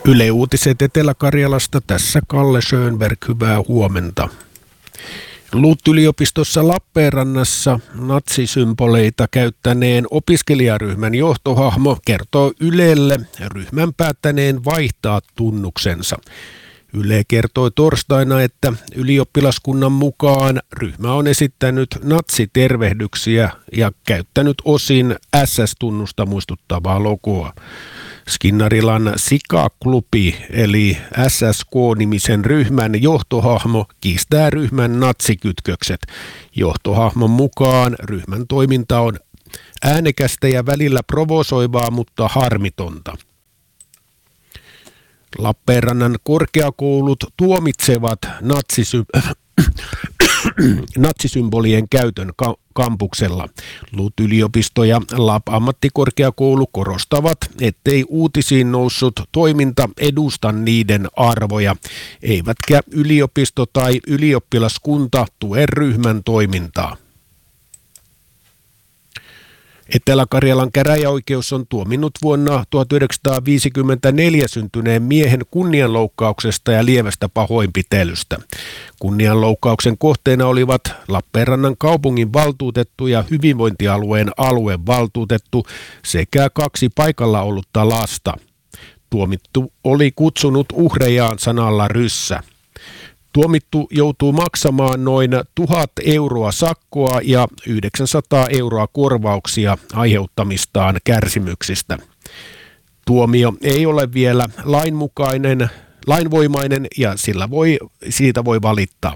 Yle Uutiset Etelä-Karjalasta, tässä Kalle Schönberg, hyvää huomenta. LUT-yliopistossa Lappeenrannassa natsisymboleita käyttäneen opiskelijaryhmän johtohahmo kertoo Ylelle ryhmän päättäneen vaihtaa tunnuksensa. Yle kertoi torstaina, että ylioppilaskunnan mukaan ryhmä on esittänyt natsitervehdyksiä ja käyttänyt osin SS-tunnusta muistuttavaa logoa. Skinnarilan Sika-klubi eli SSK-nimisen ryhmän johtohahmo kiistää ryhmän natsikytkökset. Johtohahmon mukaan ryhmän toiminta on äänekästä ja välillä provosoivaa, mutta harmitonta. Lappeenrannan korkeakoulut tuomitsevat natsisymbolien käytön kampuksella. LUT-yliopisto ja LAP-ammattikorkeakoulu korostavat, ettei uutisiin noussut toiminta edusta niiden arvoja, eivätkä yliopisto tai ylioppilaskunta tue ryhmän toimintaa. Etelä-Karjalan käräjäoikeus on tuominnut vuonna 1954 syntyneen miehen kunnianloukkauksesta ja lievästä pahoinpitelystä. Kunnianloukkauksen kohteena olivat Lappeenrannan kaupungin valtuutettu ja hyvinvointialueen aluevaltuutettu sekä 2 paikalla ollutta lasta. Tuomittu oli kutsunut uhrejaan sanalla ryssä. Tuomittu joutuu maksamaan noin 1,000 euroa sakkoa ja 900 euroa korvauksia aiheuttamistaan kärsimyksistä. Tuomio ei ole vielä lainvoimainen ja siitä voi valittaa.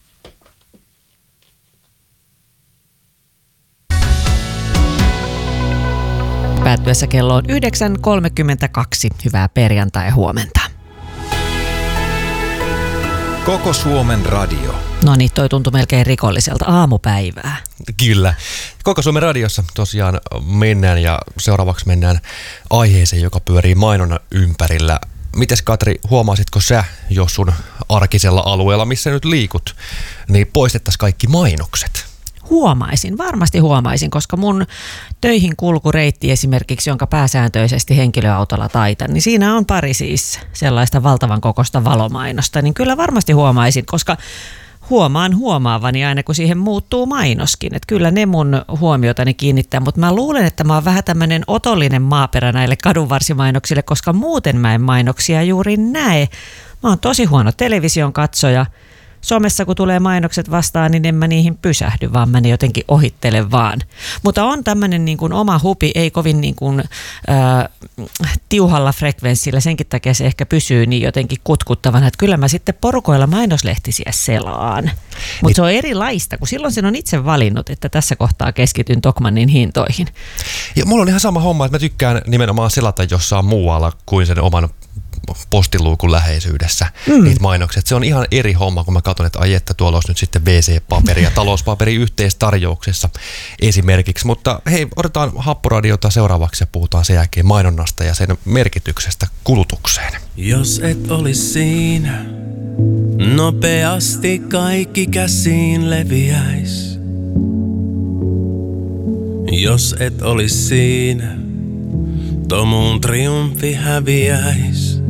Päättyessä kello on 9.32. Hyvää perjantai-huomenta. Koko Suomen radio. No niin, toi tuntui melkein rikolliselta aamupäivää. Kyllä. Koko Suomen radiossa tosiaan mennään ja seuraavaksi mennään aiheeseen, joka pyörii mainonnan ympärillä. Mites Katri, huomaasitko sä, jos sun arkisella alueella, missä nyt liikut, niin poistettaisiin kaikki mainokset? Varmasti huomaisin, koska mun töihin kulkureitti esimerkiksi, jonka pääsääntöisesti henkilöautolla taitan, niin siinä on pari siis sellaista valtavan kokoista valomainosta, niin kyllä varmasti huomaisin, koska huomaan huomaavani aina, kun siihen muuttuu mainoskin, että kyllä ne mun huomiotani kiinnittää, mutta mä luulen, että mä oon vähän tämmöinen otollinen maaperä näille kadunvarsimainoksille, koska muuten mä en mainoksia juuri näe. Mä oon tosi huono television katsoja. Somessa kun tulee mainokset vastaan, niin en mä niihin pysähdy, vaan mä ne jotenkin ohittelen vaan. Mutta on tämmöinen niin kuin oma hupi, ei kovin niin kuin, tiuhalla frekvenssillä, senkin takia se ehkä pysyy niin jotenkin kutkuttavana, että kyllä mä sitten porukoilla mainoslehtisiä selaan. Mutta se on erilaista, kun silloin sen on itse valinnut, että tässä kohtaa keskityn Tokmannin hintoihin. Ja mulla on ihan sama homma, että mä tykkään nimenomaan selata jossain muualla kuin sen oman postiluukun läheisyydessä niitä mainoksia. Se on ihan eri homma, kun mä katson, että ai että tuolla olisi nyt sitten WC-paperi ja talouspaperi yhteistarjouksessa esimerkiksi. Mutta hei, otetaan Happoradiota seuraavaksi ja puhutaan sen jälkeen mainonnasta ja sen merkityksestä kulutukseen. Jos et olisi siinä, nopeasti kaikki käsiin leviäis. Jos et olisi siinä, Tomuun triumfi häviäis.